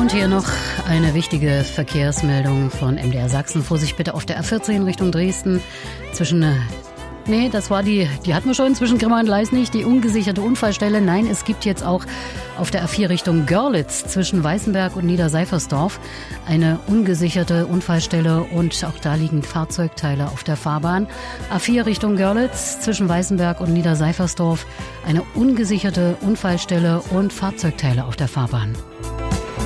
Und hier noch eine wichtige Verkehrsmeldung von MDR Sachsen. Vorsicht bitte auf der A14 Richtung Dresden zwischen... Nee, das war die hatten wir schon zwischen Grimma und Leisnig, die ungesicherte Unfallstelle. Nein, es gibt jetzt auch auf der A4 Richtung Görlitz zwischen Weißenberg und Niederseifersdorf eine ungesicherte Unfallstelle und auch da liegen Fahrzeugteile auf der Fahrbahn. A4 Richtung Görlitz zwischen Weißenberg und Niederseifersdorf eine ungesicherte Unfallstelle und Fahrzeugteile auf der Fahrbahn.